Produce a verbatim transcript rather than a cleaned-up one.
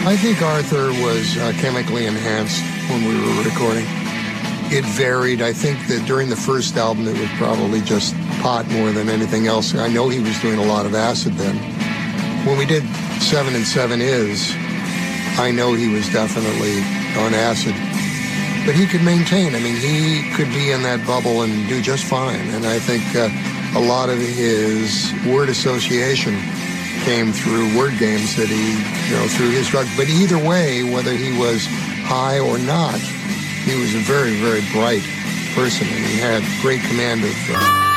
I think Arthur was uh, chemically enhanced when we were recording. It varied. I think that during the first album, it was probably just pot more than anything else. I know he was doing a lot of acid then. When we did Seven and Seven Is, I know he was definitely on acid. But he could maintain. I mean, he could be in that bubble and do just fine. And I think uh, a lot of his word association came through word games that he, you know, through his drugs. But either way, whether he was high or not, he was a very, very bright person, and he had great command of uh,